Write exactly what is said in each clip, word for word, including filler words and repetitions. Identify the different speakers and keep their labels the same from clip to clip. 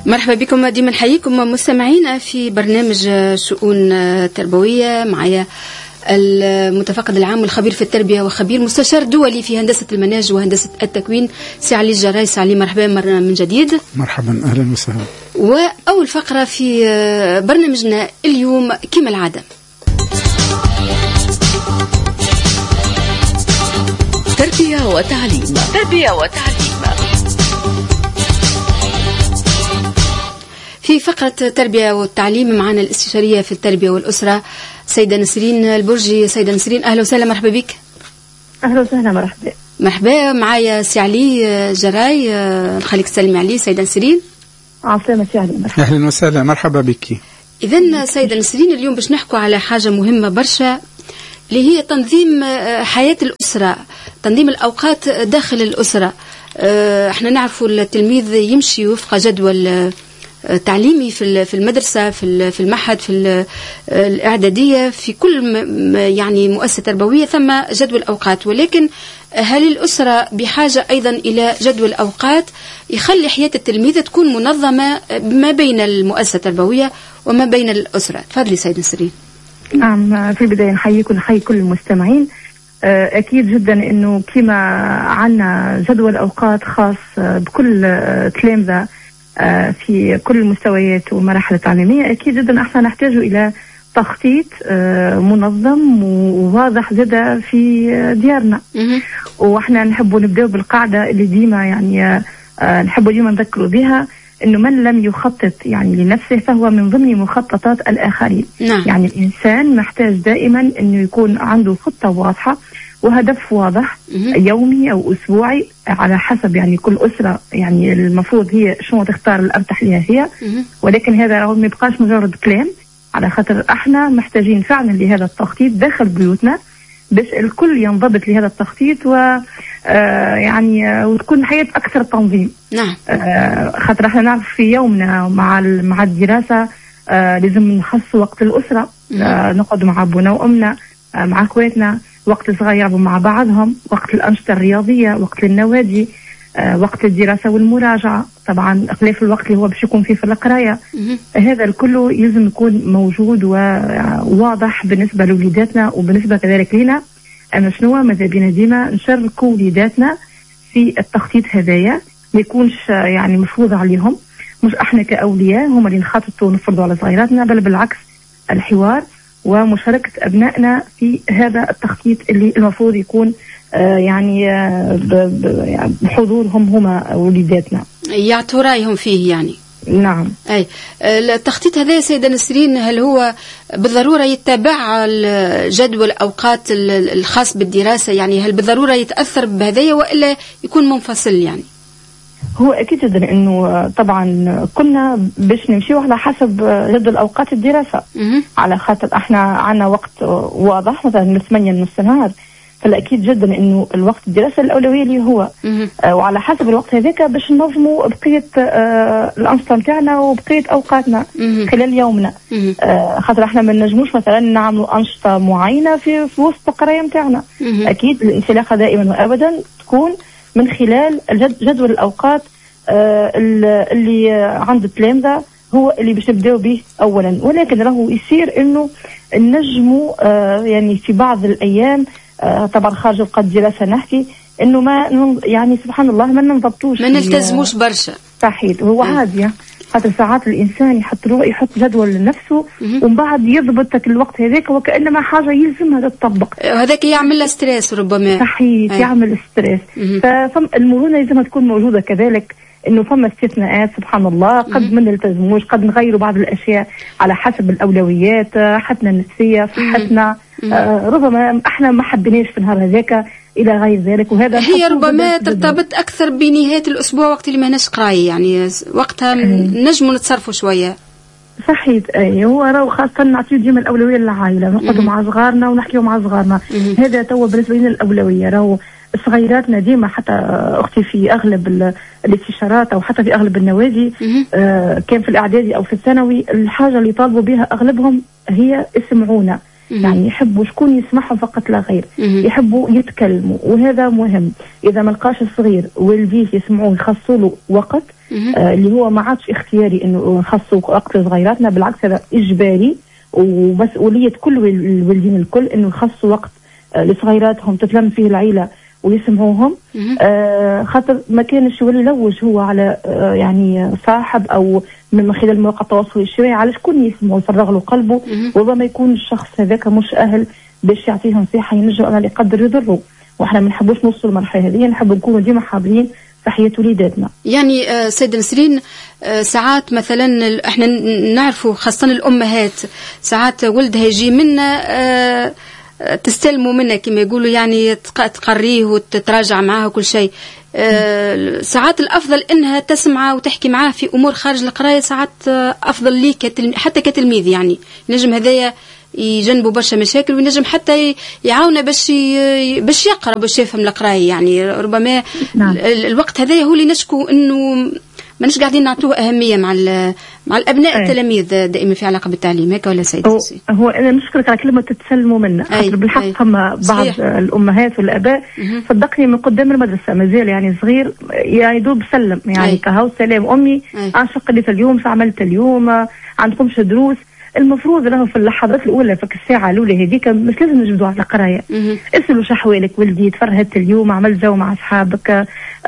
Speaker 1: مرحبا بكم، ديما نحييكم مستمعينا في برنامج شؤون تربوية. معايا المتفقد العام والخبير في التربية وخبير مستشار دولي في هندسة المناهج وهندسة التكوين سي علي الجراي. سي علي مرحبا مرة من جديد.
Speaker 2: مرحبا، أهلا وسهلا.
Speaker 1: وأول فقرة في برنامجنا اليوم كما العادة
Speaker 3: تربية وتعليم. تربية وتعليم.
Speaker 1: في فقرة تربية والتعليم معنا الاستشارية في التربية والأسرة سيدة نسرين البرجي. سيدة نسرين أهلا وسهلا، مرحبا بك.
Speaker 4: أهلا وسهلا، مرحبا.
Speaker 1: مرحبا. معايا سي علي جراي، نخليك تسلمي عليه. سيدة نسرين
Speaker 4: عسلامة سي علي، مرحبا.
Speaker 2: أهلا وسهلا، مرحبا بك.
Speaker 1: إذن سيدة نسرين اليوم باش نحكوا على حاجة مهمة برشا اللي هي تنظيم حياة الأسرة، تنظيم الأوقات داخل الأسرة. احنا نعرفوا التلميذ يمشي وفق جدول تعليمي في في المدرسة، في في المعهد، في الإعدادية، في كل يعني مؤسسة تربوية ثم جدول أوقات. ولكن هل الأسرة بحاجة أيضا إلى جدول أوقات يخلي حياة التلميذ تكون منظمة ما بين المؤسسة التربوية وما بين الأسرة؟ تفضلي سيدة نسرين.
Speaker 4: نعم، في البداية نحييكم ونحيي كل المستمعين. أكيد جدا أنه كما عنا جدول أوقات خاص بكل تلامذة في كل المستويات والمراحل التعليمية، أكيد جدا احنا نحتاج إلى تخطيط منظم وواضح جدا في ديارنا. واحنا نحب نبدأ بالقاعدة اللي ديما يعني نحب ديما نذكروا بها، انه من لم يخطط يعني لنفسه فهو من ضمن مخططات الآخرين.
Speaker 1: نعم.
Speaker 4: يعني الإنسان محتاج دائما انه يكون عنده خطة واضحة وهدف واضح يومي أو أسبوعي على حسب يعني كل أسرة، يعني المفروض هي شنو تختار الأرتاح لها هي. ولكن هذا ما يبقاش مجرد كلام، على خاطر احنا محتاجين فعلا لهذا التخطيط داخل بيوتنا باش الكل ينضبط لهذا التخطيط و آه يعني وتكون حياة أكثر تنظيم.
Speaker 1: نعم.
Speaker 4: آه خاطر احنا نعرف في يومنا مع مع الدراسة آه لازم نخص وقت الأسرة، آه نقعد مع أبونا وأمنا، آه مع أخواتنا، وقت صغير يلعبوا مع بعضهم، وقت الأنشطة الرياضية، وقت النوادي، آه وقت الدراسة والمراجعة، طبعا خلاف الوقت اللي هو باش يكون فيه في القراية. هذا الكل يلزم يكون موجود وواضح بالنسبة لوليداتنا وبالنسبة كذلك لنا. أنا شنو ماذا بينا ديما نشاركوا وليداتنا في التخطيط هذايا، ما يكونش يعني مفروض عليهم، مش احنا كأولياء هم اللي نخططوا ونفرضوا على صغيراتنا، بل بالعكس الحوار ومشاركة أبنائنا في هذا التخطيط اللي المفروض يكون آه يعني آه بحضورهم هما وليداتنا،
Speaker 1: يعطوا رأيهم فيه يعني.
Speaker 4: نعم.
Speaker 1: أي التخطيط هذا يا سيدة نسرين هل هو بالضرورة يتبع جدول أوقات الخاص بالدراسة؟ يعني هل بالضرورة يتأثر بهذايا وإلا يكون منفصل؟ يعني
Speaker 4: هو أكيد جدا إنه طبعا كنا باش نمشي على حسب جدول أوقات الدراسة، على خاطر احنا عنا وقت واضح مثلا من ثمانية لنص النهار، فالأكيد جدا إنه الوقت الدراسة الأولوية اللي هو آه وعلى حسب الوقت هذاك باش ننظموا بقية آه الأنشطة نتاعنا وبقية أوقاتنا خلال يومنا. آه خاطر احنا ما نجموش مثلا نعملوا أنشطة معينة في, في وسط القراية نتاعنا. أكيد الانطلاقة دائما وأبدا تكون من خلال جدول الأوقات آه اللي عند التلامذة هو اللي باش نبداو به أولا. ولكن راهو يصير إنه نجموا آه يعني في بعض الأيام آه طبعا خارج القد دراسة نحكي انه ما يعني سبحان الله ما ننضبطوش،
Speaker 1: ما نلتزموش برشا.
Speaker 4: صحيح، هو عادي خاطر ساعات الانسان يحط رو يحط جدول لنفسه ومن بعد يضبط الوقت هذاك وكانما حاجه يلزمها تطبق،
Speaker 1: هذاك يعمل له ستريس ربما.
Speaker 4: صحيح، يعمل ستريس. ففم المرونه لازم تكون موجوده كذلك، انه فما استثناءات سبحان الله قد ما نلتزموش، قد نغيروا بعض الاشياء على حسب الاولويات، حالتنا النفسيه، صحتنا، آه ربما احنا ما حبيناش في النهار هذاك الى غير ذلك. وهذا
Speaker 1: هي ربما ترتبط اكثر بنهايه الاسبوع وقت اللي ما ناش قرايه، يعني وقتها نجموا نتصرفوا شويه.
Speaker 4: صحيح. اي هو راهو خاصه نعطيو ديما الاولويه للعائله، نقعدوا مع صغارنا ونحكيو مع صغارنا، هذا تو بالنسبه لنا الاولويه. راهو صغيراتنا ديما حتى اختي في اغلب الاستشارات او حتى في اغلب النوادي آه كان في الاعدادي او في الثانوي، الحاجه اللي طالبوا بها اغلبهم هي اسمعونا، يعني يحبوا شكون يسمعهم فقط لا غير، يحبوا يتكلموا، وهذا مهم. إذا ما لقاش الصغير والديه يسمعوه يخصوا له وقت آه اللي هو ما عادش اختياري إنه نخصوا وقت لصغيراتنا، بالعكس هذا إجباري ومسؤولية كل الوالدين الكل إنه يخصوا وقت آه لصغيراتهم تتلم فيه العيلة ويسمعوهم. آه خاطر ما كانش يولي يلوج هو على آه يعني صاحب او من خلال مواقع التواصل الاجتماعي على شكون يسمعوا يفرغ له قلبه، وربما يكون الشخص هذاك مش اهل باش يعطيه نصيحه ينجم على يقدر يضره، واحنا ما نحبوش نوصل للمرحله هذه، نحب نكونوا ديما حاضرين في حياه وليداتنا.
Speaker 1: يعني آه سيدة نسرين، آه ساعات مثلا احنا نعرفوا خاصه الامهات ساعات ولدها يجي منا آه تستلموا منه كما يقولوا، يعني تقريه وتتراجع معاه وكل شيء. أه ساعات الأفضل إنها تسمع وتحكي معاه في أمور خارج القراية، ساعات أفضل لي كتلميذ حتى كتلميذ، يعني نجم هذايا يجنبوا برشا مشاكل، وينجم حتى يعاونه باش باش يقرأ باش يفهم القراية. يعني ربما نعم. الوقت هذايا هو اللي نشكو إنه ماناش قاعدين نعطوه أهمية مع مع الأبناء أي. التلاميذ دائما في علاقة بالتعليم، هيك ولا سيدي؟
Speaker 4: هو أنا نشكرك على كلمة تتسلموا منه، خاطر بالحق هم بعض صحيح. الأمهات والآباء صدقني من قدام المدرسة مازال يعني صغير يعني دوب سلم يعني كهو سلام أمي أنشق لي في اليوم عملت اليوم عندكمش دروس. المفروض له في اللحظات الاولى في الساعه الاولى هذيك مش لازم نجبدوا على القرايه، اسالوا شحوالك ولدي تفرهدت اليوم عملت جو مع اصحابك،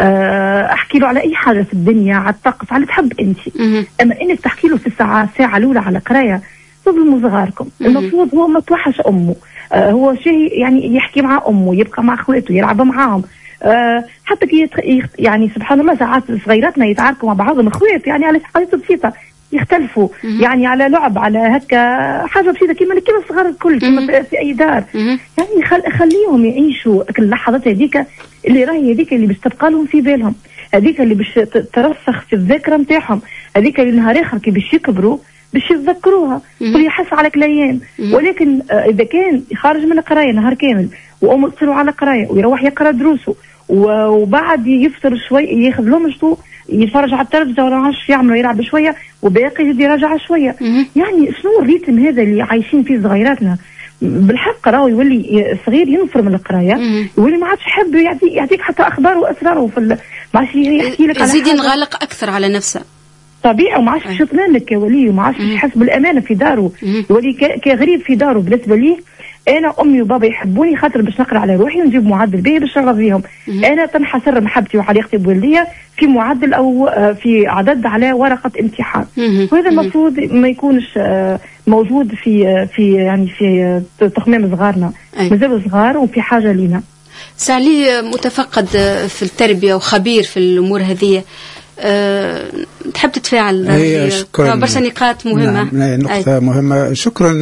Speaker 4: احكي له على اي حاجه في الدنيا على الطقس على تحب انت. اما انك تحكي له في الساعه الساعه الاولى على قرايه تظلموا صغاركم. المفروض هو ما توحش امه، هو شيء يعني يحكي مع امه يبقى مع اخواته يلعب معاهم، أه حتى كي يتخ... يعني سبحان الله ساعات صغيراتنا يتعاركوا مع بعضهم اخوات يعني على حاجات بسيطه يختلفوا يعني على لعب على هكا حاجه بسيطه كيما كيما الصغار الكل كيما في اي دار. يعني خل... خليهم يعيشوا اللحظات هذيك اللي راهي هذيك اللي باش تبقى لهم في بالهم، هذيك اللي باش ترسخ في الذاكره نتاعهم، هذيك اللي نهار اخر كي باش يكبروا باش يتذكروها ويحس على كلايين. ولكن آه اذا كان خارج من القرايه نهار كامل وامه تصيروا على قرايه ويروح يقرا دروسه وبعد يفطر شوي ياخذ لهم شتو يتفرج على التلفزه ولا عارف يعملوا يلعب شويه وباقي يدي يراجع شويه. يعني شنو الريتم هذا اللي عايشين فيه صغيراتنا؟ بالحق راهو يولي صغير ينفر من القرايه، يولي ما عادش يحب يعطيك يعطيك حتى اخبار واسراره في ال... ما عادش يحكي لك على
Speaker 1: يزيد ينغلق اكثر على نفسه طبيعي،
Speaker 4: وما عادش يطمن لك يا ولي، وما عادش يحس بالامانه في داره، يولي كغريب في داره. بالنسبه ليه انا امي وبابا يحبوني خاطر باش نقرا على روحي ونجيب معدل باهي باش نرضيهم. انا تنحصر محبتي وعلاقتي بوالديا في معدل او في عدد على ورقه امتحان، وهذا المفروض ما يكونش موجود في في يعني في تخمام صغارنا، مازالوا صغار وفي حاجه لينا.
Speaker 1: سعلي متفقد في التربيه وخبير في الامور هذه، أه، تحب تتفاعل؟
Speaker 2: شكرا،
Speaker 1: برشا نقاط مهمة.
Speaker 2: نعم، نقطة أي. مهمة. شكرا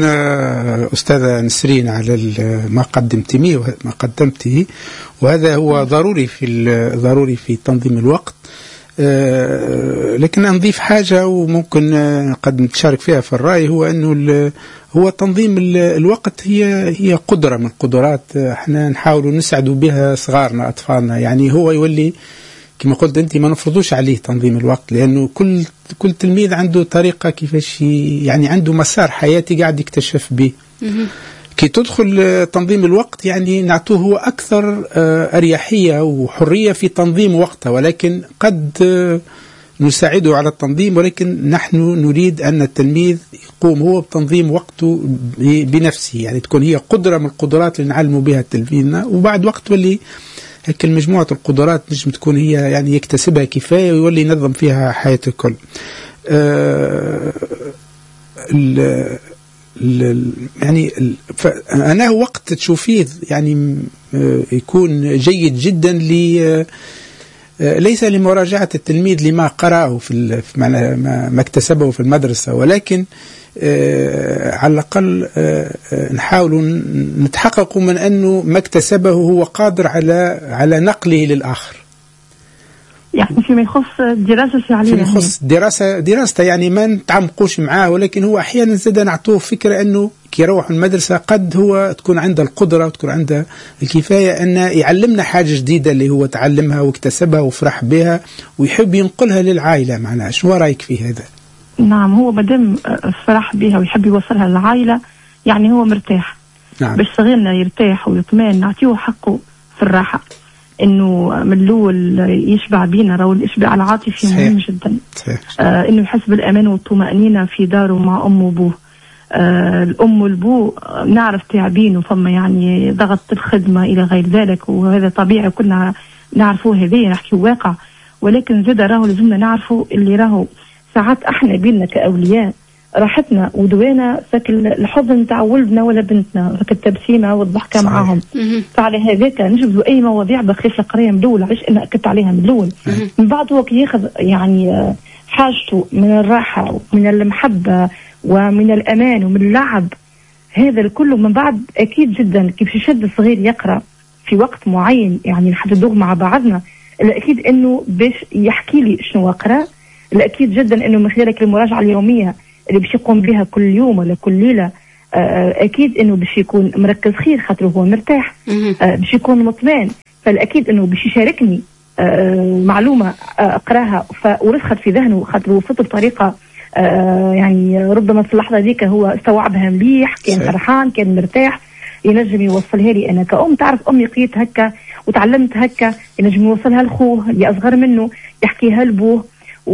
Speaker 2: أستاذة نسرين على ما قدمتيه ما قدمته وهذا هو ضروري في ضروري في تنظيم الوقت. أه، لكن نضيف حاجة وممكن قد نتشارك فيها في الرأي، هو أنه هو تنظيم الوقت هي هي قدرة من القدرات احنا نحاول نسعد بها صغارنا أطفالنا. يعني هو يولي كما قلت أنت ما نفرضوش عليه تنظيم الوقت، لأنه كل كل تلميذ عنده طريقة كيفاش يعني عنده مسار حياتي قاعد يكتشف به. كي تدخل تنظيم الوقت يعني نعطوه هو أكثر أريحية وحرية في تنظيم وقته، ولكن قد نساعده على التنظيم، ولكن نحن نريد أن التلميذ يقوم هو بتنظيم وقته بنفسه. يعني تكون هي قدرة من القدرات اللي نعلموا بها تلميذنا، وبعد وقت ولي هيك مجموعة القدرات نجم تكون هي يعني يكتسبها كفاية ويولي ينظم فيها حياته الكل. آه ال ال يعني ال أنا وقت تشوفيه يعني يكون جيد جدا ل ليس لمراجعة التلميذ لما قرأه في ما اكتسبه في المدرسة، ولكن آه على الأقل آه نحاول نتحقق من أنه ما اكتسبه هو قادر على على نقله للآخر.
Speaker 4: يعني فيما يخص دراسة فعليا،
Speaker 2: فيما يخص دراسة دراسته يعني ما نتعمقوش معاه، ولكن هو أحيانا زاد نعطوه فكرة أنه كي يروح المدرسة قد هو تكون عنده القدرة وتكون عنده الكفاية أن يعلمنا حاجة جديدة اللي هو تعلمها واكتسبها وفرح بها ويحب ينقلها للعائلة. معناها شو رأيك في هذا؟
Speaker 4: نعم، هو مادام فرح بها ويحب يوصلها للعائلة يعني هو مرتاح.
Speaker 2: نعم.
Speaker 4: باش صغيرنا يرتاح ويطمئن نعطيه حقه في الراحة، انه من الاول يشبع بينا، راهو الاشباع العاطفي مهم جدا. صحيح. آه انه يحس بالامان والطمأنينة في داره مع امه وابوه. آه الام والبو نعرف تعبين وفما يعني ضغط الخدمة الى غير ذلك، وهذا طبيعي كنا نعرفوه، هذه نحكي واقع. ولكن زاد راهو لازمنا نعرفوا اللي راهو ساعات احنا بينا كاولياء راحتنا ودوانا فك الحضن نتاع ولدنا ولا بنتنا، فك التبسيمه والضحكه معاهم. فعلى هذاك نجبدوا اي مواضيع بخلاف القرايه من الاول، علاش انا اكدت عليها من الاول. من بعد هو ياخذ يعني حاجته من الراحه ومن المحبه ومن الامان ومن اللعب، هذا الكل من بعد اكيد جدا كيف يشد الصغير يقرا في وقت معين يعني نحددوه مع بعضنا. الاكيد انه باش يحكي لي شنو قرا، الاكيد جدا انه من خلال المراجعه اليوميه اللي باش يقوم بها كل يوم ولا كل ليله، اكيد انه باش يكون مركز خير خاطر هو مرتاح، باش يكون مطمئن. فالاكيد انه باش يشاركني معلومه اقراها ورسخت في ذهنه خاطر وصلت بطريقه يعني ربما في اللحظه ذيك هو استوعبها مليح، كان فرحان كان مرتاح، ينجم يوصلها لي انا كأم. تعرف امي قريت هكا وتعلمت هكا، ينجم يوصلها لخوه اللي اصغر منه، يحكيها لبوه.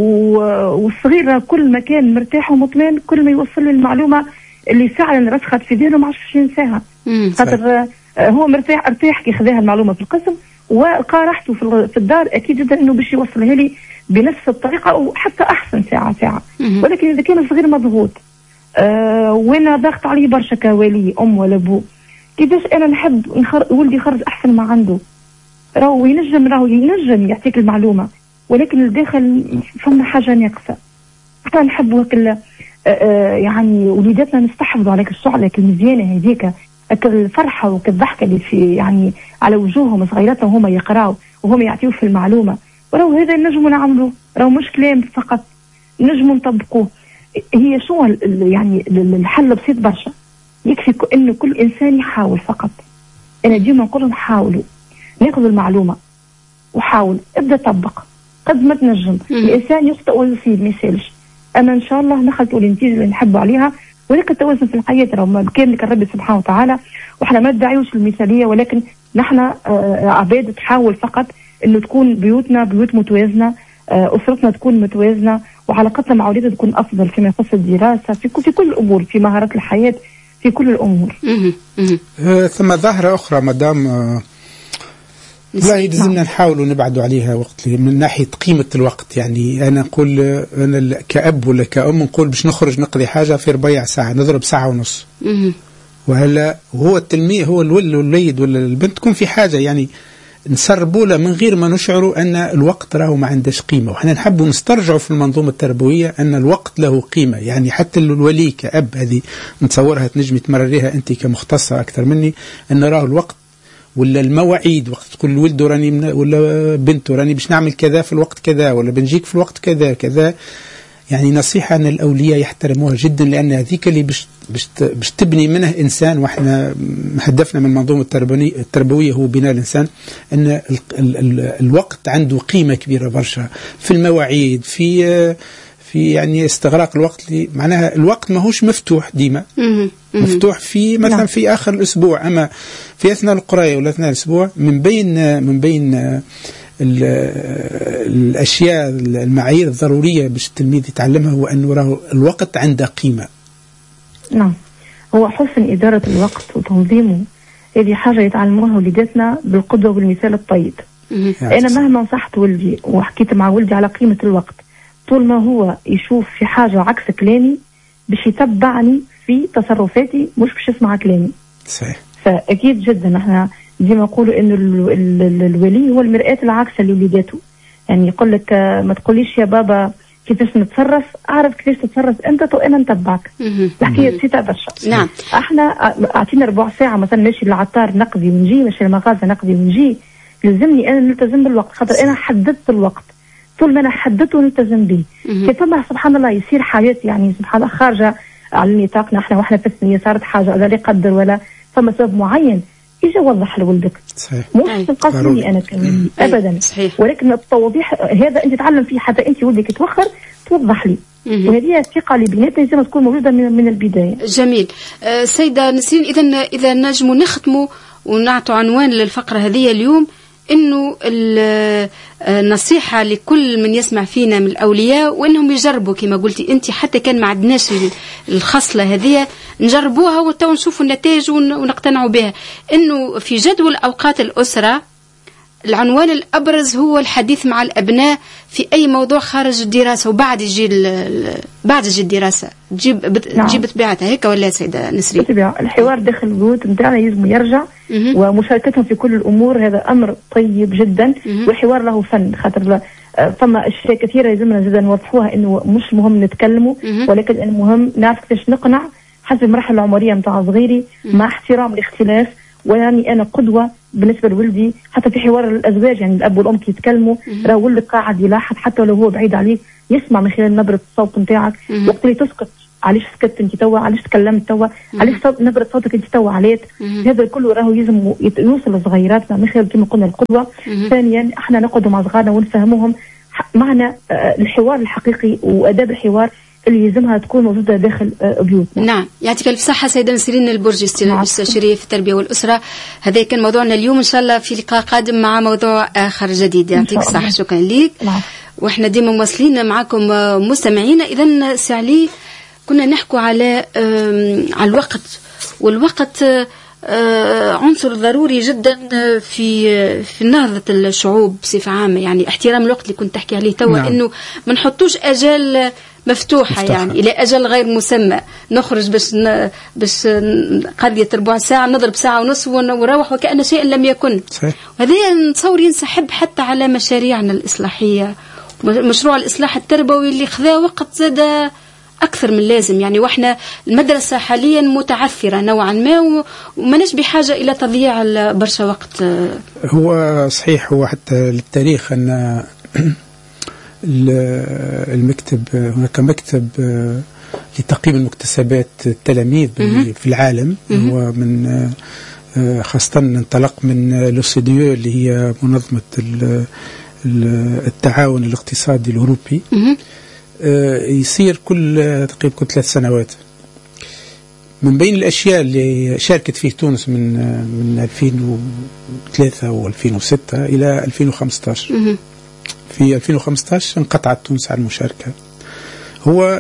Speaker 4: والصغير كل ما كان مرتاح ومطمئن كل ما يوصل له المعلومه اللي فعلا رسخت في ذهنه ما عرفش ينساها، خاطر هو مرتاح ارتاح كي خذاها المعلومه في القسم ولقى راحته في الدار. اكيد جدا انه باش يوصلها لي بنفس الطريقه او حتى احسن ساعه ساعه. ولكن اذا كان الصغير مضغوط أه وانا ضغط عليه برشا كوالي ام ولا ابو، كيفاش انا نحب نخر... ولدي يخرج احسن ما عنده؟ راهو ينجم راهو ينجم يعطيك المعلومه، ولكن الداخل فما حاجه ناقصه. احنا نحبوا هكا يعني وليداتنا نستحفظوا عليك الشعله المزيانه هذيك، الفرحه وكالضحكه اللي في يعني على وجوههم صغيراتهم وهم يقراوا وهم يعطيوه في المعلومه. وراهو هذا نجموا نعملوه، راهو مش كلام فقط، نجموا نطبقوه. هي شو يعني الحل بسيط برشا، يكفي انه كل انسان يحاول فقط. انا ديما نقول لهم حاولوا، ناخذ المعلومه وحاول ابدا طبق قد ما تنجم. الانسان يخطئ ويصيب ما يسالش، اما ان شاء الله نخلطوا النتيجه اللي نحبوا عليها. ولكن التوازن في الحياه راه كامل ربي سبحانه وتعالى، وإحنا ما ندعيوش المثاليه، ولكن نحن عباد تحاول فقط انه تكون بيوتنا بيوت متوازنه، اسرتنا تكون متوازنه، وعلاقتنا مع اولادنا تكون افضل فيما يخص الدراسه، في كل في كل الامور، في مهارات الحياه، في كل الامور.
Speaker 2: آه ثم ظاهره اخرى مدام آه لا يلزمنا نحاولوا نبعدوا عليها وقت من ناحيه قيمه الوقت. يعني انا نقول انا كأب ولا كأم نقول باش نخرج نقضي حاجه في ربيع ساعه نضرب ساعه ونص، وهلا هو التلميذ هو الولد ولا البنت تكون في حاجه يعني نسربوا له من غير ما نشعروا ان الوقت راهو ما عندهش قيمه. وحنا نحبوا نسترجعوا في المنظومه التربويه ان الوقت له قيمه. يعني حتى الولي كأب هذه نتصورها تنجمي تمرريها انت كمختصه اكثر مني، ان راهو الوقت ولا المواعيد، وقت تقول لولد راني ولا بنت راني باش نعمل كذا في الوقت كذا ولا بنجيك في الوقت كذا كذا. يعني نصيحة أن الأولياء يحترموها جدا، لأن هذيك اللي باش باش تبني منه إنسان. وإحنا هدفنا من المنظومة التربوية هو بناء الإنسان، أن ال ال ال الوقت عنده قيمة كبيرة برشا في المواعيد، في في يعني استغراق الوقت. اللي معناها الوقت ما هوش مفتوح ديما، مفتوح في مثلا في آخر الأسبوع، أما في أثناء القراية ولا أثناء الأسبوع من بين من بين الأشياء المعايير الضرورية باش التلميذ يتعلمها هو أنه راه الوقت عنده قيمة.
Speaker 4: نعم، هو حسن إدارة الوقت وتنظيمه هذه حاجة يتعلموها وليداتنا بالقدوة والمثال الطيب. أنا مهما نصحت ولدي وحكيت مع ولدي على قيمة الوقت، طول ما هو يشوف في حاجة عكس كلامي باش يتبعني في تصرفاتي، مش باش يسمع كلامي.
Speaker 2: صحيح.
Speaker 4: فأكيد جدا احنا ديما نقولوا انه الولي هو المرآة العاكسة لوليداته. يعني يقول لك ما تقوليش يا بابا كيفاش نتصرف، اعرف كيفاش تتصرف انت وانا نتبعك. الحكايه بسيطه برشا.
Speaker 1: نعم.
Speaker 4: احنا اعطينا ربع ساعه مثلا ماشي للعطار نقضي ونجي، ماشي للمغازه نقضي ونجي، لازمني انا نلتزم بالوقت خاطر انا حددت الوقت. طول ما انا حددته ونلتزم به كيف ما سبحان الله يصير حياه يعني سبحان الله خارجه على نطاقنا احنا واحنا في الثانيه صارت حاجه لا يقدر ولا فما سبب معين يجي وضح لولدك.
Speaker 2: صحيح.
Speaker 4: مش تنقصني انا كمان ابدا.
Speaker 1: صحيح.
Speaker 4: ولكن التوضيح هذا انت تتعلم فيه، حتى انت ولدك يتوخر توضح لي وهذه الثقة اللي بيناتنا لازم تكون موجودة من, من البداية.
Speaker 1: جميل. أه سيدة نسرين، إذا إذا نجموا نختموا ونعطوا عنوان للفقرة هذه اليوم، إنه النصيحة لكل من يسمع فينا من الأولياء وإنهم يجربوا كما قلتي أنت، حتى كان ما عندناش الخصلة هذه نجربوها وتو نشوفوا النتائج ونقتنعوا بها. إنه في جدول أوقات الأسرة العنوان الأبرز هو الحديث مع الأبناء في أي موضوع خارج الدراسة وبعد يجي بعد يجي الدراسة تجيب نعم. تجيب طبيعتها هيك ولا سيدة نسرين؟
Speaker 4: الحوار داخل البيوت نتاعنا لازم يرجع مه. ومشاركتهم في كل الأمور هذا أمر طيب جدا. مه. والحوار له فن، خاطر فما أشياء كثيرة لازمنا جدا نوضحوها إنه مش مهم نتكلموا مه. ولكن المهم نعرف كيفاش نقنع حسب المرحلة العمرية نتاع صغيري مع احترام الاختلاف. ويعني أنا قدوة بالنسبة لولدي حتى في حوار الأزواج، يعني الأب والأم كي يتكلموا راه ولدك قاعد يلاحظ حتى لو هو بعيد عليك، يسمع من خلال نبرة الصوت نتاعك وقت اللي تسكت، علاش سكت انت توا، علاش تكلمت توا، علاش صوت نبرة صوتك انت توا عليت. هذا كله راهو يلزم يوصل لصغيراتنا من خلال كما قلنا القدوة. ثانيا احنا نقعدوا مع صغارنا ونفهموهم معنى الحوار الحقيقي وآداب الحوار اللي يلزمها تكون موجودة داخل بيوتنا.
Speaker 1: نعم، يعطيك الف صحة سيدة نسرين البرجي، استشارية في التربية والأسرة. هذا كان موضوعنا اليوم، إن شاء الله في لقاء قادم مع موضوع آخر جديد. يعطيك الصحة، شكرا ليك. نعم. وإحنا ديما مواصلين معكم مستمعينا. إذن سعلي كنا نحكوا على على الوقت، والوقت عنصر ضروري جدا في في نهضة الشعوب بصفة عامة. يعني احترام الوقت اللي كنت تحكي عليه توا، نعم. إنه ما نحطوش أجال مفتوحة, مفتوحة يعني إلى أجل غير مسمى، نخرج باش ن... باش قضية ربع ساعة نضرب ساعة ونصف ونروح وكأن شيء لم يكن. وهذا نتصور ينسحب حتى على مشاريعنا الإصلاحية، مشروع الإصلاح التربوي اللي خذا وقت زاد أكثر من لازم. يعني وإحنا المدرسة حاليا متعثرة نوعا ما وما نش بحاجة إلى تضييع برشا وقت.
Speaker 2: هو صحيح، هو حتى للتاريخ أن المكتب هناك مكتب لتقييم المكتسبات التلاميذ في العالم، هو من خاصة انطلق من لوسيديو اللي هي منظمة التعاون الاقتصادي الأوروبي. يصير كل تقريبا كل ثلاث سنوات. من بين الأشياء اللي شاركت فيه تونس من من ألفين وثلاثة و ألفين وستة إلى ألفين وخمسة عشر. في ألفين وخمسة عشر انقطعت تونس عن المشاركة. هو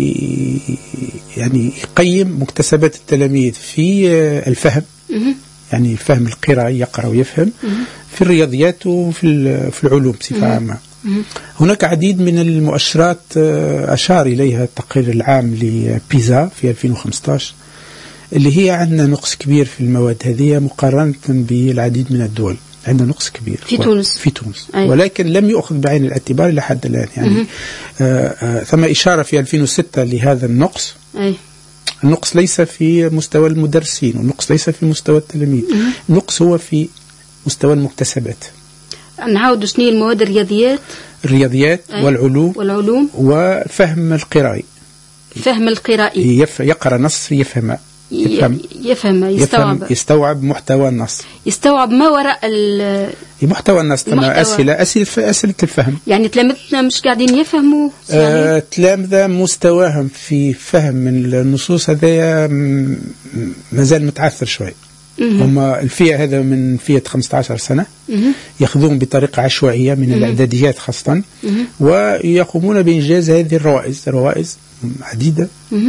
Speaker 2: يعني يقيم مكتسبات التلاميذ في الفهم، يعني الفهم القراءي، يقرأ ويفهم، في الرياضيات وفي في العلوم بصفة عامة. هناك عديد من المؤشرات أشار إليها التقرير العام لبيزا في ألفين وخمسة عشر، اللي هي عندنا نقص كبير في المواد هذه مقارنة بالعديد من الدول. عندنا نقص كبير
Speaker 1: في تونس
Speaker 2: في تونس أي. ولكن لم يؤخذ بعين الاعتبار لحد الآن. يعني آآ آآ ثم إشارة في ألفين وستة لهذا النقص. أي. النقص ليس في مستوى المدرسين، والنقص ليس في مستوى التلاميذ، النقص هو في مستوى المكتسبات.
Speaker 1: نعاود شنو المواد؟ الرياضيات
Speaker 2: الرياضيات أي. والعلوم
Speaker 1: والعلوم
Speaker 2: وفهم القرائي.
Speaker 1: فهم القرائي
Speaker 2: يف... يقرأ نص يفهم
Speaker 1: يفهم يفهم يستوعب
Speaker 2: يفهم يستوعب محتوى النص،
Speaker 1: يستوعب ما وراء
Speaker 2: محتوى النص. تما أسئلة أسئلة أسئلة الفهم.
Speaker 1: يعني تلامذتنا مش قاعدين يفهموا.
Speaker 2: آه تلامذة مستواهم في فهم النصوص هذا مازال متعثر شوي. هم الفئة هذا من فئة خمسة عشر سنة، يأخذون بطريقة عشوائية من الإعداديات خاصة، ويقومون بإنجاز هذه الروائز، روائز عديدة،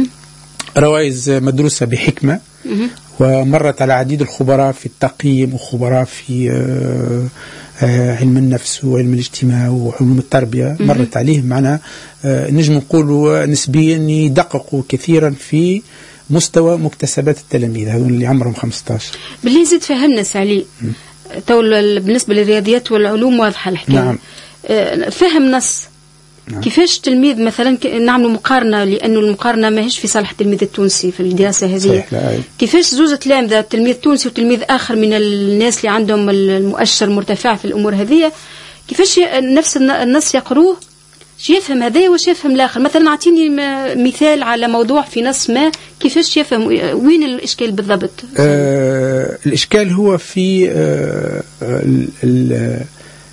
Speaker 2: روائز مدروسة بحكمة، ومرت على عديد الخبراء في التقييم وخبراء في علم النفس وعلم الاجتماع وعلوم التربية، مرت عليهم. معنا نجم نقولوا نسبيا يدققوا كثيرا في مستوى مكتسبات التلاميذ هذول اللي عمرهم خمسة عشر.
Speaker 1: باللي زيد فهمنا سعلي تو بالنسبة للرياضيات والعلوم واضحة الحكاية. نعم. فهم نص. نعم. كيفاش تلميذ مثلا نعملوا مقارنة، لأنه المقارنة ما هيش في صالح التلميذ التونسي في الدراسة هذه. كيفاش زوج تلامذة، تلميذ تونسي وتلميذ آخر من الناس اللي عندهم المؤشر مرتفع في الأمور هذه، كيفاش نفس النص يقروه شي يفهم هذا وش يفهم الآخر؟ مثلا أعطيني مثال على موضوع في نص ما، كيفاش يفهم؟ وين الإشكال بالضبط؟
Speaker 2: آه الإشكال هو في آه ال ال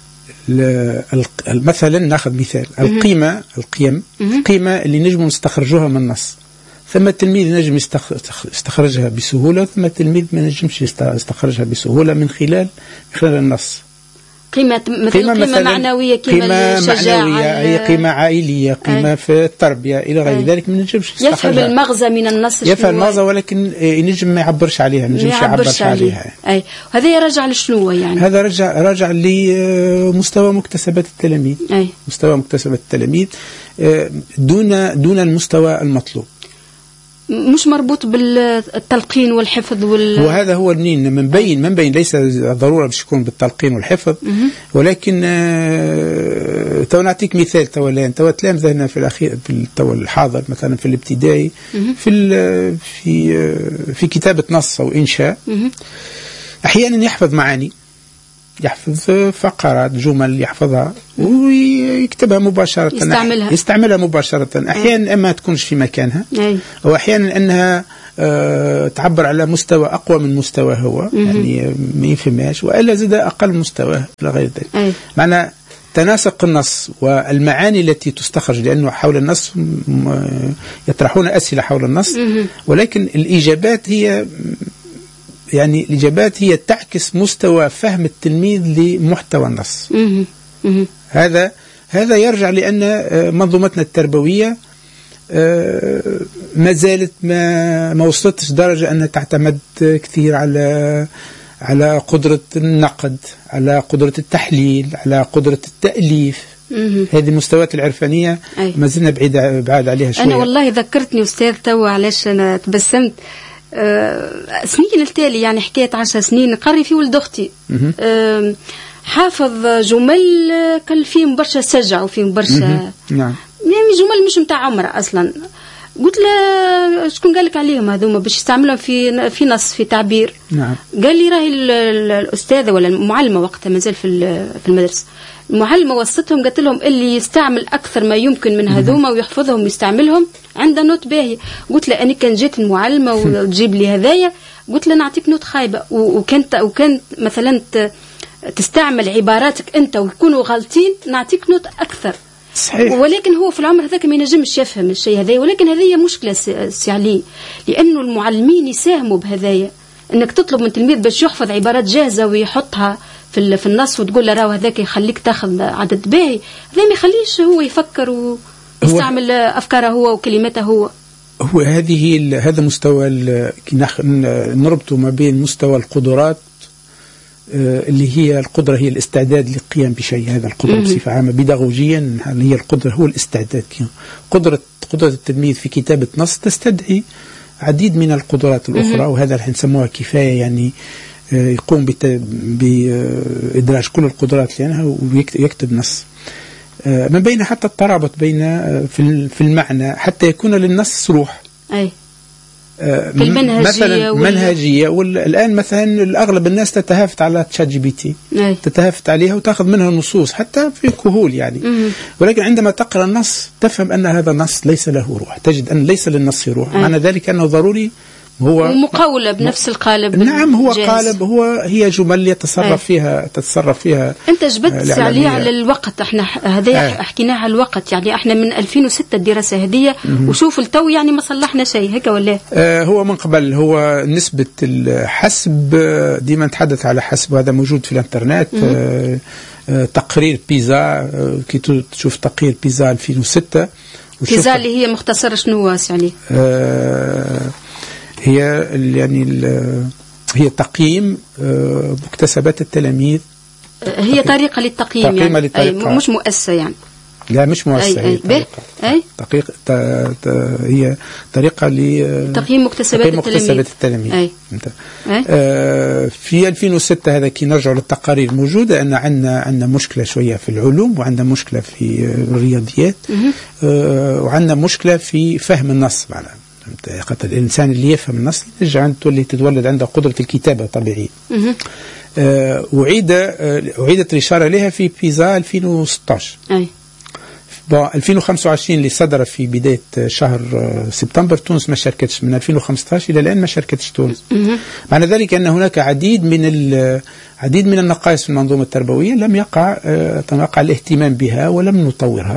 Speaker 2: مثلا ناخذ مثال القيمة القيم القيمة اللي نجم نستخرجوها من النص. ثم التلميذ نجم يستخرجها بسهولة، ثم التلميذ ما نجمش يستخرجها بسهولة من خلال من خلال النص.
Speaker 1: قيمة مثل قيمة, قيمة معنوية، قيمة,
Speaker 2: قيمة معنوية، أي قيمة عائلية، قيمة أي. في التربية إلى غير ذلك. من نجمش
Speaker 1: يفهم المغزى من النص،
Speaker 2: يفهم المغزى ولكن ينجم ما يعبرش عليها، ما ينجمش يعبرش عليها.
Speaker 1: أي وهذا يرجع لشنو يعني؟
Speaker 2: هذا رجع راجع لمستوى مكتسبات التلاميذ.
Speaker 1: أي.
Speaker 2: مستوى مكتسبات التلاميذ دون دون المستوى المطلوب،
Speaker 1: مش مربوط بالتلقين والحفظ وال...
Speaker 2: وهذا هو النين من بين من بين ليس ضرورة باش يكون بالتلقين والحفظ، ولكن آه تو نعطيك مثال. تو الآن تو تلامذنا في الأخير في التو الحاضر مثلا في الابتدائي في في في كتابة نص أو إنشاء، أحيانا يحفظ معاني، يحفظ فقرات جمل يحفظها ويكتبها مباشرة،
Speaker 1: يستعملها,
Speaker 2: يستعملها مباشرة. أحيانا أما تكونش في مكانها، أو أحيانا أنها أه تعبر على مستوى أقوى من مستوى هو، يعني ما يفهمهاش، وإلا زاد أقل مستوى إلى غير ذلك. معنى تناسق النص والمعاني التي تستخرج، لأنه حول النص يطرحون أسئلة حول النص، ولكن الإجابات هي يعني الإجابات هي تعكس مستوى فهم التلميذ لمحتوى النص. هذا هذا يرجع لأن منظومتنا التربوية ما زالت ما ما وصلتش درجة أنها تعتمد كثير على على قدرة النقد، على قدرة التحليل، على قدرة التأليف. هذه المستويات العرفانية ما زلنا بعيد بعاد عليها شوية.
Speaker 1: أنا والله ذكرتني أستاذ تو، علاش أنا تبسمت. أه سنين التالي يعني حكاية عشر سنين قري في ولد أختي، أه حافظ جمل كان فيهم برشا سجع وفيهم برشا
Speaker 2: نعم،
Speaker 1: يعني جمل مش متاع عمره أصلا. قلت له شكون قال لك عليهم هذوما باش يستعملهم في في نص في تعبير؟
Speaker 2: نعم.
Speaker 1: قال لي راهي الأستاذة ولا المعلمة وقتها مازال في في المدرسة، المعلمة وصتهم قالت لهم اللي يستعمل أكثر ما يمكن من هذوما ويحفظهم ويستعملهم عنده نوت باهية. قلت له أنا كان جيت المعلمة وتجيب لي هذايا، قلت له نعطيك نوت خايبة، وكانت وكانت مثلا تستعمل عباراتك أنت ويكونوا غالطين نعطيك نوت أكثر.
Speaker 2: صحيح.
Speaker 1: ولكن هو في العمر هذاك ما ينجمش يفهم الشيء هذا، ولكن هذه مشكلة سي علي، لأنه المعلمين يساهموا بهذايا، أنك تطلب من تلميذ باش يحفظ عبارات جاهزة ويحطها في في النص وتقول له راهو هذاك يخليك تاخذ عدد باهي، هذا ما يخليش هو يفكر ويستعمل أفكاره هو وكلماته هو.
Speaker 2: هو هذه هذا مستوى نربطه ما بين مستوى القدرات اللي هي القدرة هي الاستعداد للقيام بشيء، هذا القدرة بصفة عامة بيداغوجيا هي القدرة هو الاستعداد. قدرة قدرة التلميذ في كتابة نص تستدعي عديد من القدرات الأخرى، وهذا اللي نسموها كفاية، يعني يقوم بإدراج كل القدرات لأنها ويكتب نص. من بين حتى الترابط بين في المعنى حتى يكون للنص روح.
Speaker 1: أي.
Speaker 2: في المنهجية منهجية. والآن مثلا الأغلب الناس تتهافت على تشات جي بي تي، أي. تتهافت عليها وتأخذ منها النصوص حتى في كهول يعني. مم. ولكن عندما تقرأ النص تفهم أن هذا النص ليس له روح، تجد أن ليس للنص روح. أي. معنى ذلك أنه ضروري هو
Speaker 1: مقاولة بنفس القالب.
Speaker 2: نعم، هو جاز. قالب، هو هي جمل يتصرف أي. فيها تتصرف فيها.
Speaker 1: أنت جبت عليه على الوقت، احنا هذا حكيناه على الوقت، يعني احنا من ألفين وستة الدراسة هذه وشوف التو يعني ما صلحنا شيء هيك ولا؟
Speaker 2: آه هو من قبل هو نسبة الحسب ديما نتحدث على حسب، هذا موجود في الانترنت. آه آه تقرير بيزا، آه كي تشوف تقرير بيزا ألفين وستة،
Speaker 1: بيزا اللي هي مختصرة شنو يعني؟
Speaker 2: آه هي يعني هي تقييم مكتسبات التلاميذ.
Speaker 1: هي طريقة للتقييم يعني للطريقة. مش مؤسسة يعني.
Speaker 2: لا مش مؤسسة،
Speaker 1: أي أي.
Speaker 2: هي طريقة هي طريقة
Speaker 1: لتقييم مكتسبات
Speaker 2: التلاميذ, مكتسبات التلاميذ.
Speaker 1: أي.
Speaker 2: أي. آه في ألفين وستة هذا كي نرجع للتقارير موجودة أن عندنا عندنا مشكلة شوية في العلوم، وعندنا مشكلة في الرياضيات، آه وعندنا مشكلة في فهم النص معنا. خاطر الإنسان اللي يفهم النص يرجع عنده اللي تتولد عنده قدرة الكتابة طبيعية. آه وعيد آه أعيدت الإشارة لها في بيزا ألفين وستة عشر.
Speaker 1: أي.
Speaker 2: ألفين وخمسة وعشرين اللي صدر في بداية شهر سبتمبر تونس ما شاركتش، من ألفين وخمسة عشر إلى الآن ما شاركتش تونس. معنى ذلك أن هناك عديد من عديد من النقائص في المنظومة التربوية لم يقع يقع الاهتمام بها ولم نطورها.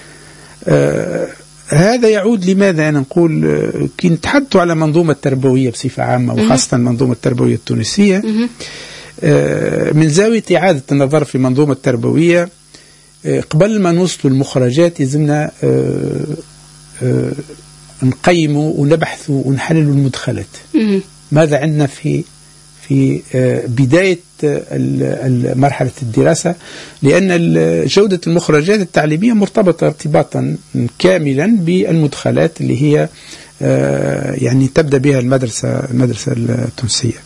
Speaker 2: هذا يعود لماذا؟ أنا نقول كي نتحدثوا على منظومة تربوية بصفة عامة وخاصة المنظومة التربوية التونسية من زاوية إعادة النظر في المنظومة التربوية، قبل ما نوصلوا المخرجات يلزمنا نقيموا ونبحثوا ونحللوا المدخلات. ماذا عندنا في في بداية مرحلة الدراسة، لأن جودة المخرجات التعليمية مرتبطة ارتباطا كاملا بالمدخلات اللي هي يعني تبدأ بها المدرسة المدرسة التونسية.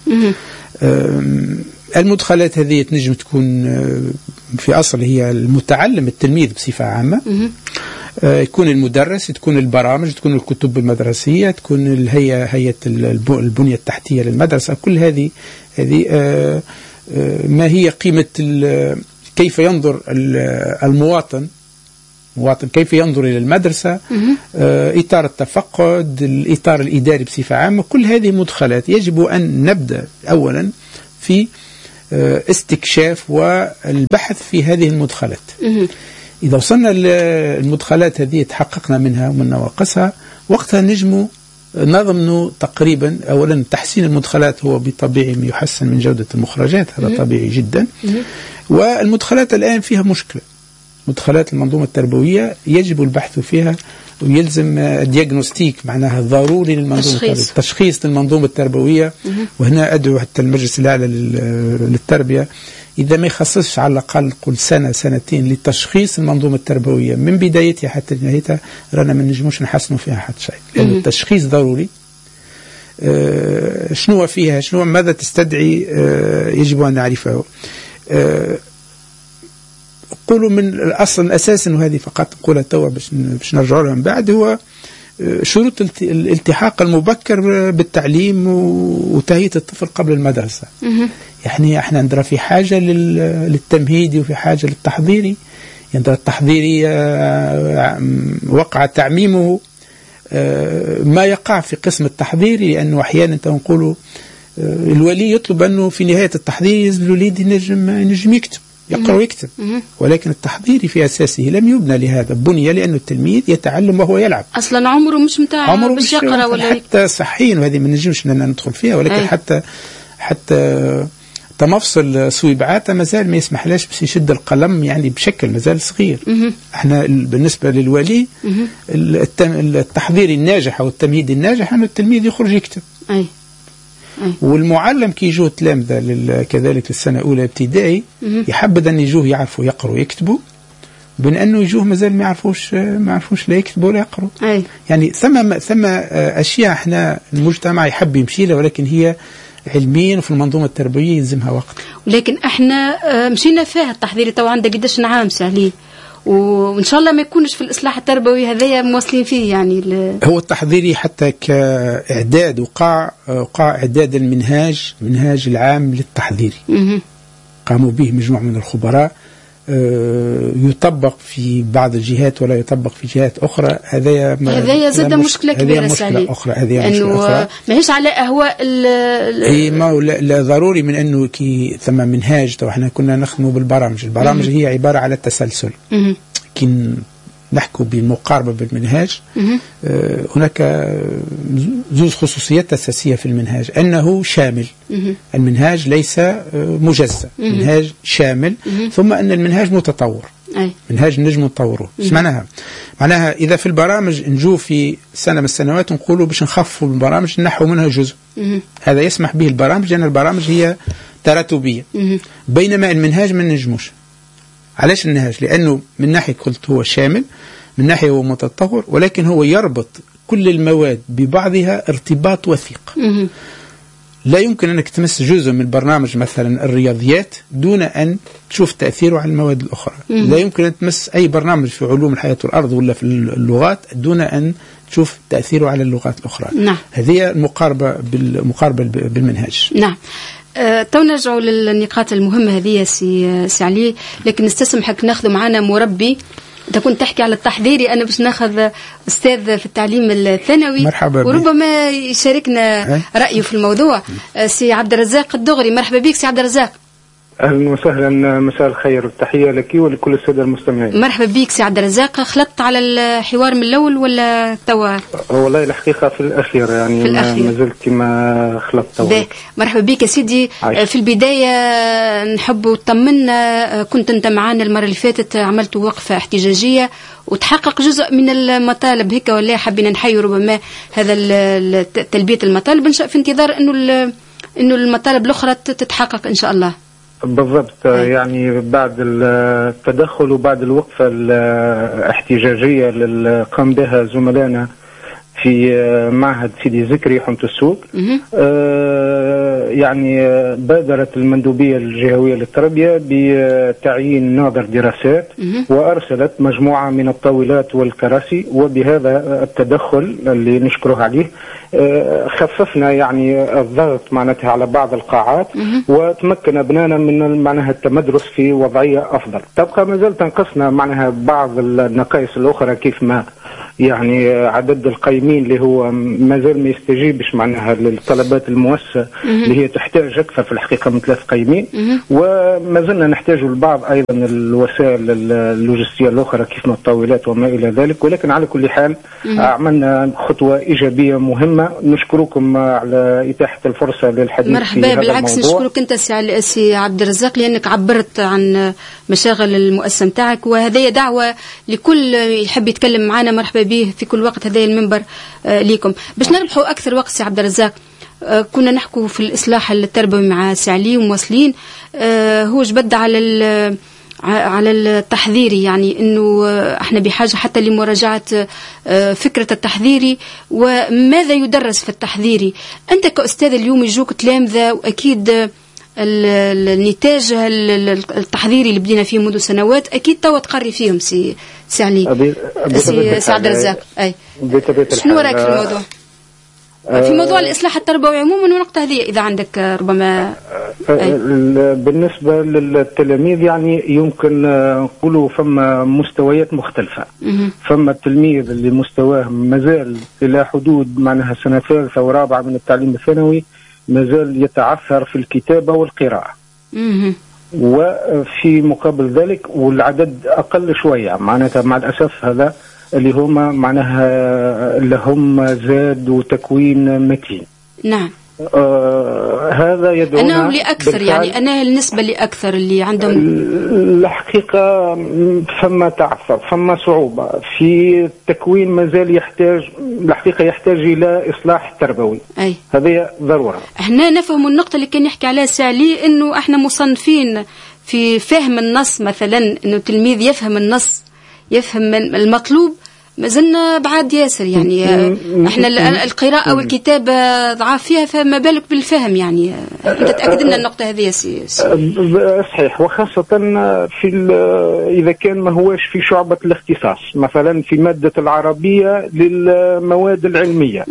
Speaker 2: المدخلات هذه تنجم تكون في أصل هي المتعلم التلميذ بصفة عامة، يكون المدرس، تكون البرامج، تكون الكتب المدرسية، تكون الهيئة هيئة البنية التحتية للمدرسة. كل هذه هذه ما هي قيمة كيف ينظر المواطن مواطن كيف ينظر إلى المدرسة، إطار التفقد، الإطار الإداري بصفة عامة. كل هذه مدخلات يجب أن نبدأ أولا في استكشاف والبحث في هذه المدخلات. إذا وصلنا للمدخلات هذه تحققنا منها ومن نواقصها، وقتها نجم نضمن تقريبا أولا تحسين المدخلات هو بطبيعي يحسن من جودة المخرجات، هذا طبيعي جدا. والمدخلات الآن فيها مشكلة، مدخلات المنظومة التربوية يجب البحث فيها ويلزم الدياغنوستيك معناها ضروري للمنظومة التربوية، تشخيص للمنظومة التربوية. وهنا أدعو حتى المجلس الأعلى للتربية إذا ما يخصصش على الأقل قل سنة سنتين لتشخيص المنظومة التربوية من بدايتها حتى نهايتها، رانا ما نجموش نحسنوا فيها حتى شيء، لأن التشخيص ضروري. آه شنو فيها، شنو ماذا تستدعي، آه يجب أن نعرفه. آه قولوا من الأصل الأساس أنه هذه فقط نقولها توا باش باش نرجع لها من بعد، هو شروط الالتحاق المبكر بالتعليم وتهيئة الطفل قبل المدرسة. يعني احنا عندنا في حاجة للتمهيدي وفي حاجة للتحضيري. عندنا التحضيري وقع تعميمه ما يقع في قسم التحضيري، لأنه أحيانا نقولوا الولي يطلب أنه في نهاية التحضير الوليد ينجم ينجم يكتب يقرأ ويكتب، ولكن التحضيري في أساسه لم يبنى لهذا، بني لأنه التلميذ يتعلم وهو يلعب.
Speaker 1: أصلا عمره مش متاع باش يقرأ ولا
Speaker 2: حتى صحيين، وهذه ما نجمش ندخل فيها، ولكن أي. حتى حتى تمفصل سويبعاته مازال ما يسمحلاش باش يشد القلم يعني بشكل مازال صغير. مه. احنا بالنسبة للولي التحضيري الناجح أو التمهيد الناجح أنه التلميذ يخرج يكتب. أي. أي. والمعلم كي يجوه تلامذة كذلك السنة الأولى ابتدائي يحبذ أن يجوه يعرفوا يقروا ويكتبوا، بين أنه يجوه مازال ما يعرفوش ما يعرفوش لا يكتبوا ولا يقروا. أي. يعني ثم ثم أشياء احنا المجتمع يحب يمشي لها، ولكن هي علميا في المنظومة التربوية يلزمها وقت.
Speaker 1: ولكن احنا مشينا فيها التحضيري تو عندك قداش نعام سهلين، وإن شاء الله ما يكونش في الإصلاح التربوي هذايا موصلين فيه. يعني
Speaker 2: هو التحضيري حتى كإعداد وقع وقع إعداد المنهاج منهاج العام للتحضيري قاموا به مجموعة من الخبراء، يطبق في بعض الجهات ولا يطبق في جهات أخرى. هذا
Speaker 1: هذا زاد مشكلة كبيرة
Speaker 2: مشكلة أخرى، هذه مشكلة أخرى
Speaker 1: ماهيش على أهواء
Speaker 2: إيه ما لا, لا ضروري من أنه كي ثم منهاج. تو احنا كنا نخدموا بالبرامج، البرامج هي عبارة على التسلسل. كي نحكوا بالمقاربة بالمنهاج آه هناك زوز خصوصيات أساسية في المنهاج، أنه شامل. المنهاج ليس مجزأ، منهاج شامل. ثم أن المنهاج متطور، أي. منهاج نجم نطوره. ايش معناها؟ معناها إذا في البرامج نجو في سنة من السنوات نقولوا باش نخفوا البرامج نحو منها جزء، هذا يسمح به البرامج، لأن البرامج هي تراتبية، بينما المنهاج ما نجموش. علاش النهاج؟ لأنه من ناحية قلت هو شامل، من ناحية هو متطور، ولكن هو يربط كل المواد ببعضها ارتباط وثيق. لا يمكن أنك تمس جزء من برنامج مثلا الرياضيات دون أن تشوف تأثيره على المواد الأخرى. لا يمكن أن تمس أي برنامج في علوم الحياة والأرض ولا في اللغات دون أن تشوف تأثيره على اللغات الأخرى.
Speaker 1: نعم.
Speaker 2: هذه المقاربة بالمقاربة بالمنهاج.
Speaker 1: نعم. أه، تو نرجعوا للنقاط المهمة هذه سي, سي علي، لكن نستسمحك ناخذ معنا مربي انت كنت تحكي على التحضيري، انا باش ناخذ استاذ في التعليم الثانوي
Speaker 2: مرحبا
Speaker 1: وربما يشاركنا رايه في الموضوع. سي عبد الرزاق الدغري، مرحبا بك سي عبد الرزاق.
Speaker 5: اهلا وسهلا، مساء الخير والتحيه لك ولكل الساده المستمعين.
Speaker 1: مرحبا بك سي عبد الرزاق. خلطت على الحوار من الاول ولا توا؟
Speaker 5: والله الحقيقه في الاخير يعني في الأخير. ما زلت كما خلطت توا.
Speaker 1: مرحبا بك يا سيدي. عايش. في البدايه نحب تطمنا، كنت انت معنا المره اللي فاتت عملت وقفه احتجاجيه وتحقق جزء من المطالب هيك ولا حابين نحيوا ربما هذا تلبيه المطالب في انتظار انه انه المطالب الاخرى تتحقق ان شاء الله.
Speaker 5: بالضبط، يعني بعد التدخل وبعد الوقفة الاحتجاجية اللي قام بها زملائنا في معهد سيدي زكري حمة السوق، آه يعني بادرت المندوبية الجهوية للتربية بتعيين ناظر دراسات وأرسلت مجموعة من الطاولات والكراسي، وبهذا التدخل اللي نشكره عليه آه خففنا يعني الضغط معناتها على بعض القاعات وتمكن أبنائنا من معناها التمدرس في وضعية أفضل. تبقى ما زال تنقصنا معناها بعض النقائص الأخرى، كيف ما يعني عدد القيمين اللي هو ما زال ما يستجيبش معناها للطلبات المؤسسة اللي هي تحتاج أكثر في الحقيقة من ثلاث قيمين، وما زلنا نحتاج لبعض أيضا الوسائل اللوجستية الأخرى كيف ما الطاولات وما إلى ذلك. ولكن على كل حال عملنا خطوة إيجابية مهمة، نشكركم على إتاحة الفرصة للحديث.
Speaker 1: مرحبا، بالعكس نشكرك أنت سي عبد الرزاق لأنك عبرت عن مشاغل المؤسسة متاعك، وهذه دعوة لكل يحب يتكلم معنا مرحبا به في كل وقت، هذا المنبر آه ليكم. باش نربحوا أكثر وقت سي عبد الرزاق، آه كنا نحكوا في الإصلاح التربوي مع سي علي ومواصلين، آه هو جبد على على التحذيري، يعني انه احنا بحاجه حتى لمراجعه فكره التحذيري وماذا يدرس في التحذيري. انت كاستاذ اليوم يجوك تلامذه، واكيد النتاج التحذيري اللي بدينا فيه منذ سنوات اكيد توا تقري فيهم سي سي علي سي, سي عبد الرزاق. اي شنو رايك في الموضوع؟ في موضوع الإصلاح التربوي عموما ونقطة هذه إذا عندك ربما. أي.
Speaker 5: بالنسبة للتلاميذ يعني يمكن نقولوا فما مستويات مختلفة. فما التلميذ اللي مستواه مازال إلى حدود معناها سنة ثالثة ورابعة من التعليم الثانوي مازال يتعثر في الكتابة والقراءة. وفي مقابل ذلك والعدد أقل شوية معناتها مع الأسف هذا اللي هما معناها اللي هم زاد وتكوين متين.
Speaker 1: نعم.
Speaker 5: آه هذا يدعونا
Speaker 1: أنا لأكثر يعني أنا النسبة لأكثر اللي عندهم
Speaker 5: الحقيقة فما تعثر فما صعوبة في التكوين، مازال يحتاج الحقيقة يحتاج إلى إصلاح تربوي.
Speaker 1: أي.
Speaker 5: هذه ضرورة.
Speaker 1: احنا نفهم النقطة اللي كان يحكي عليها سالي إنه احنا مصنفين في فهم النص مثلا، إنه تلميذ يفهم النص يفهم المطلوب، ما زلنا بعاد ياسر يعني. احنا القراءة والكتابة ضعاف فيها، فما بالك بالفهم يعني. انت تأكد لنا النقطة هذه يا سي
Speaker 5: صحيح، وخاصة في إذا كان ما هوش في شعبة الاختصاص، مثلا في مادة العربية للمواد العلمية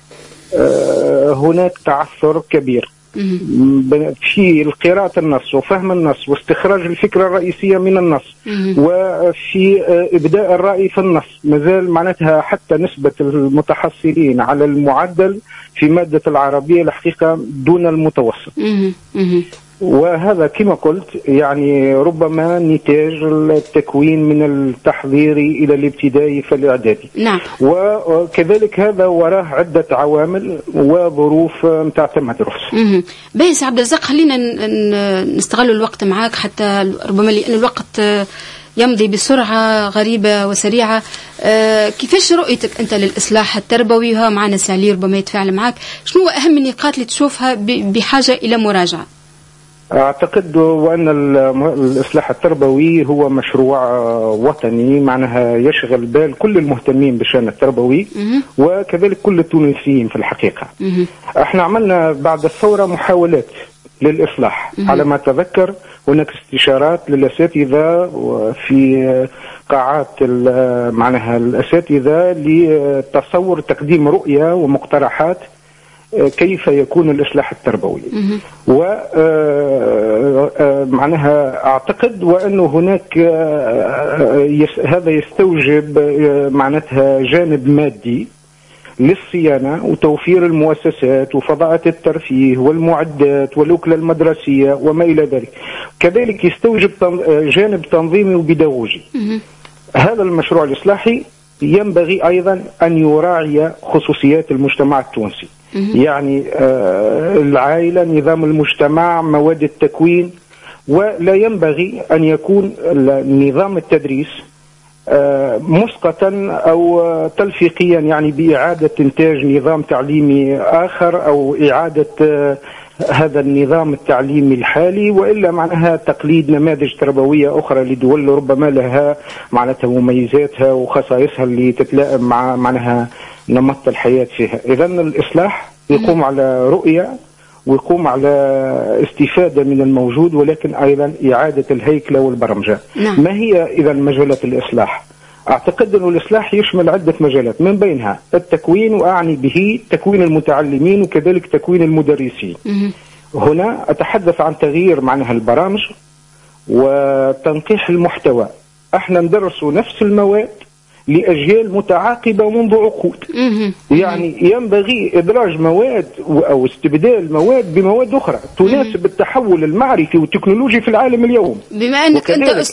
Speaker 5: هناك تعثر كبير في القراءة النص وفهم النص واستخراج الفكرة الرئيسية من النص وفي إبداء الرأي في النص. مازال معناتها حتى نسبة المتحصلين على المعدل في مادة العربية الحقيقة دون المتوسط، وهذا كما قلت يعني ربما نتاج التكوين من التحضيري إلى الابتدائي فالإعدادي.
Speaker 1: نعم.
Speaker 5: وكذلك هذا وراه عدة عوامل وظروف متاع التمدرس.
Speaker 1: باهي عبد الرزاق، خلينا نستغل الوقت معاك حتى ربما لأن الوقت يمضي بسرعة غريبة وسريعة. أه كيفاش رؤيتك أنت للإصلاح التربوي؟ ها معنا سالي ربما يتفاعل معك، شنو أهم النقاط اللي تشوفها بحاجة إلى مراجعة؟
Speaker 5: أعتقد وأن الإصلاح التربوي هو مشروع وطني معناها يشغل بال كل المهتمين بالشأن التربوي وكذلك كل التونسيين في الحقيقة. احنا عملنا بعد الثورة محاولات للإصلاح. على ما أتذكر هناك استشارات للأساتذة في قاعات معناها الأساتذة لتصور تقديم رؤية ومقترحات كيف يكون الإصلاح التربوي. ومعناها أعتقد وأنه هناك هذا يستوجب معناتها جانب مادي للصيانة وتوفير المؤسسات وفضاءات الترفيه والمعدات والوكلة المدرسية وما إلى ذلك. كذلك يستوجب جانب تنظيمي وبيداغوجي. هذا المشروع الإصلاحي ينبغي أيضا أن يراعي خصوصيات المجتمع التونسي، يعني العائلة، نظام المجتمع، مواد التكوين، ولا ينبغي أن يكون نظام التدريس مسقطا أو تلفيقيا، يعني بإعادة إنتاج نظام تعليمي آخر أو إعادة هذا النظام التعليمي الحالي، وإلا معناها تقليد نماذج تربوية أخرى لدول ربما لها معناتها مميزاتها وخصائصها اللي تتلائم مع معناها نمط الحياة فيها. إذن الإصلاح يقوم على رؤية ويقوم على استفادة من الموجود، ولكن أيضا إعادة الهيكلة والبرمجة. نعم. ما هي إذا مجالات الإصلاح؟ أعتقد أن الإصلاح يشمل عدة مجالات، من بينها التكوين، وأعني به تكوين المتعلمين وكذلك تكوين المدرسين. هنا أتحدث عن تغيير معناها البرامج وتنقيح المحتوى. احنا ندرس نفس المواد لأجيال متعاقبة منذ عقود، يعني ينبغي إدراج مواد أو استبدال مواد بمواد أخرى تناسب التحول المعرفي والتكنولوجي في العالم اليوم.
Speaker 1: بما أنك أنت